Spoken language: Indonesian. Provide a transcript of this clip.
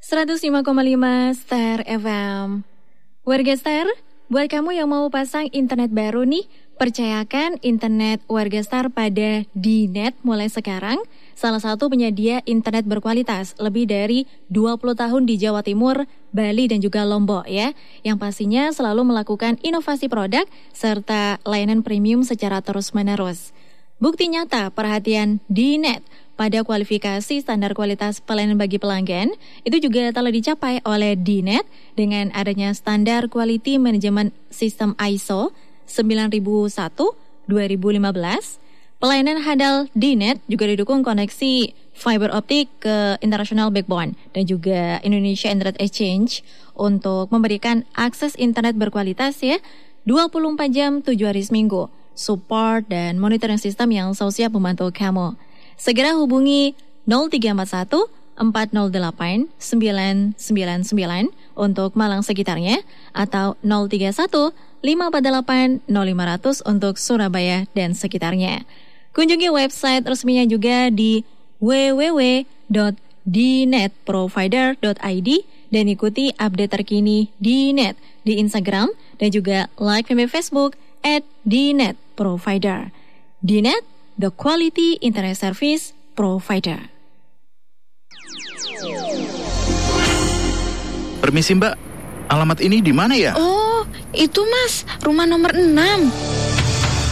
105,5 Star FM. Warga Star, buat kamu yang mau pasang internet baru nih, percayakan internet Warga Star pada D-Net mulai sekarang. Salah satu penyedia internet berkualitas lebih dari 20 tahun di Jawa Timur, Bali dan juga Lombok ya. Yang pastinya selalu melakukan inovasi produk serta layanan premium secara terus-menerus. Bukti nyata perhatian D-Net pada kualifikasi standar kualitas pelayanan bagi pelanggan itu juga telah dicapai oleh D-Net dengan adanya standar Quality Management System ISO 9001-2015. Pelayanan handal D-Net juga didukung koneksi fiber optik ke international backbone dan juga Indonesia Internet Exchange untuk memberikan akses internet berkualitas ya 24 jam 7 hari seminggu, support dan monitoring sistem yang selalu siap membantu kamu. Segera hubungi 0341 408 999 untuk Malang sekitarnya atau 031 548 0500 untuk Surabaya dan sekitarnya. Kunjungi website resminya juga di www.dnetprovider.id dan ikuti update terkini D-Net di Instagram dan juga like Facebook @dnetprovider. D-Net, the quality internet service provider. Permisi Mbak, alamat ini di mana ya? Oh, itu Mas, rumah nomor 6.